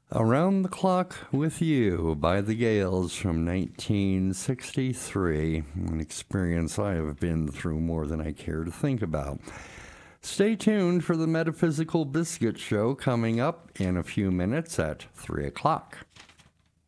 Around the Clock with You by the Gales from 1963, an experience I have been through more than I care to think about. Stay tuned for the Metaphysical Biscuit Show coming up in a few minutes at 3 o'clock.